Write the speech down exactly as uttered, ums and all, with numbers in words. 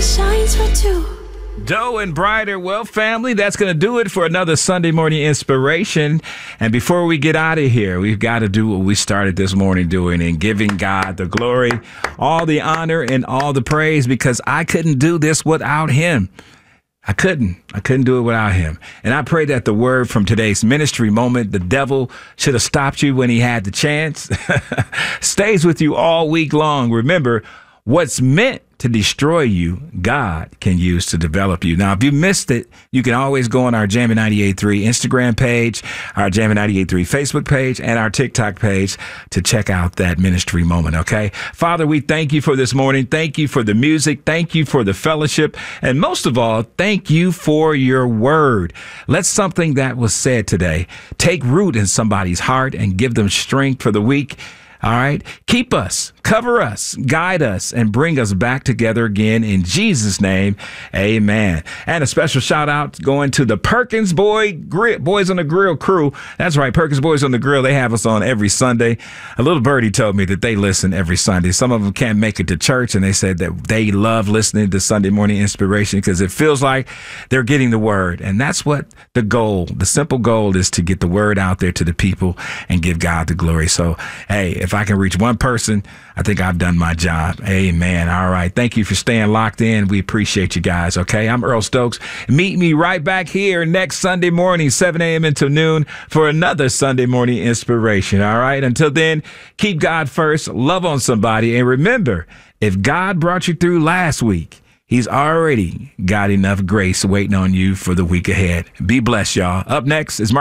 it shines for two. Doe and Brighter. Well, family, that's going to do it for another Sunday morning inspiration. And before we get out of here, we've got to do what we started this morning doing and giving God the glory, all the honor, and all the praise, because I couldn't do this without him. I couldn't. I couldn't do it without him. And I pray that the word from today's ministry moment, the devil should have stopped you when he had the chance, stays with you all week long. Remember, what's meant to destroy you, God can use to develop you. Now, if you missed it, you can always go on our Jammin' ninety-eight point three Instagram page, our Jammin' ninety-eight point three Facebook page, and our TikTok page to check out that ministry moment, okay? Father, we thank you for this morning. Thank you for the music. Thank you for the fellowship. And most of all, thank you for your word. Let something that was said today take root in somebody's heart and give them strength for the week. All right. Keep us, cover us, guide us, and bring us back together again in Jesus' name. Amen. And a special shout out going to the Perkins Boy Grill, Boys on the Grill crew. That's right. Perkins Boys on the Grill. They have us on every Sunday. A little birdie told me that they listen every Sunday. Some of them can't make it to church, and they said that they love listening to Sunday morning inspiration because it feels like they're getting the word. And that's what the goal, the simple goal is, to get the word out there to the people and give God the glory. So, hey, if If I can reach one person, I think I've done my job. Amen. All right. Thank you for staying locked in. We appreciate you guys. Okay. I'm Earl Stokes. Meet me right back here next Sunday morning, seven a.m. until noon, for another Sunday morning inspiration. All right. Until then, keep God first, love on somebody. And remember, if God brought you through last week, he's already got enough grace waiting on you for the week ahead. Be blessed, y'all. Up next is Mar-